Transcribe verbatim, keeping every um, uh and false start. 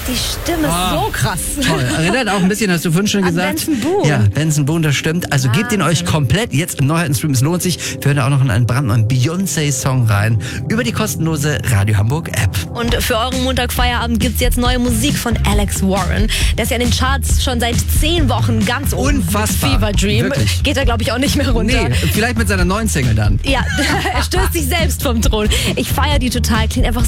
die Stimme ist Oh, so krass. Toll. Erinnert auch ein bisschen, hast du vorhin schon An gesagt. Benson Boone. Ja, Benson Boone, das stimmt. Also gebt den euch komplett jetzt im Neuheiten-Stream. Es lohnt sich. Wir hören auch noch in einen brandneuen Beyoncé-Song rein. Über die kostenlose Radio Hamburg-App. Und für euren Montagfeierabend gibt's jetzt neue Musik von Alex Warren. Der ist ja in den Charts schon seit zehn Wochen ganz oben. Unfassbar. Fever Dream. Wirklich. Geht er, glaube ich, auch nicht mehr runter. Nee, vielleicht mit seiner neuen Single dann. Ja, er stößt sich selbst vom Thron. Ich feiere die total. Klingt einfach